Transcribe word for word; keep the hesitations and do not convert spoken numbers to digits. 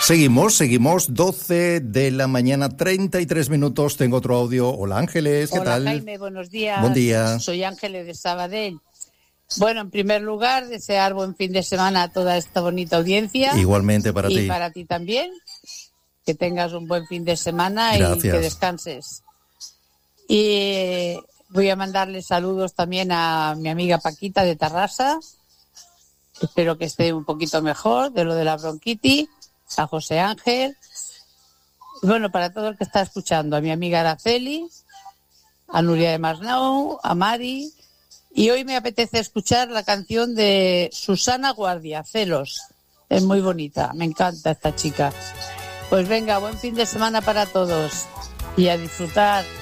Seguimos, seguimos, doce de la mañana, treinta y tres minutos. Tengo otro audio. Hola, Ángeles, ¿qué Hola, tal? Jaime, buenos días. Buen día. Soy Ángeles de Sabadell. Bueno, en primer lugar, desear buen fin de semana a toda esta bonita audiencia. Igualmente para y ti. Y para ti también. Que tengas un buen fin de semana. Gracias. Y que descanses. Y voy a mandarle saludos también a mi amiga Paquita de Tarrasa. Espero que esté un poquito mejor de lo de la bronquitis. A José Ángel, bueno, para todo el que está escuchando, a mi amiga Araceli, a Nuria de Masnou, a Mari, y hoy me apetece escuchar la canción de Susana Guardia, Celos. Es muy bonita, me encanta esta chica. Pues venga, buen fin de semana para todos y a disfrutar.